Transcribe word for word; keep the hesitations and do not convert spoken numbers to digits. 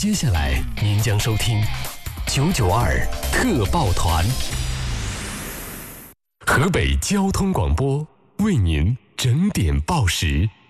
接下来您将收听九九二特报团，河北交通广播为您整点报时。